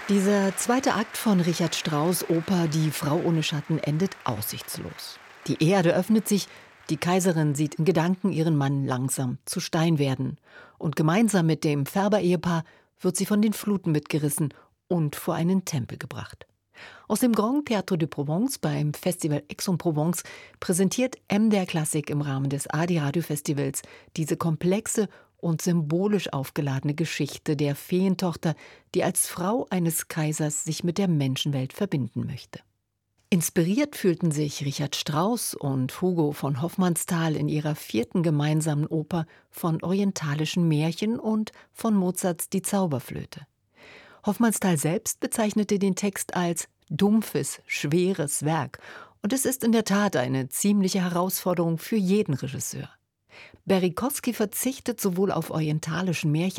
Dieser zweite Akt von Richard Strauss' Oper Die Frau ohne Schatten endet aussichtslos. Die Erde öffnet sich, die Kaiserin sieht in Gedanken ihren Mann langsam zu Stein werden. Und gemeinsam mit dem Färber-Ehepaar wird sie von den Fluten mitgerissen und vor einen Tempel gebracht. Aus dem Grand Théâtre de Provence beim Festival Aix-en-Provence präsentiert MDR Klassik im Rahmen des ARD-Radio-Festivals diese komplexe und symbolisch aufgeladene Geschichte der Feentochter, die als Frau eines Kaisers sich mit der Menschenwelt verbinden möchte. Inspiriert fühlten sich Richard Strauss und Hugo von Hofmannsthal in ihrer 4. gemeinsamen Oper von orientalischen Märchen und von Mozarts Die Zauberflöte. Hofmannsthal selbst bezeichnete den Text als dumpfes, schweres Werk, und es ist in der Tat eine ziemliche Herausforderung für jeden Regisseur. Berikowski verzichtet sowohl auf orientalischen Märchen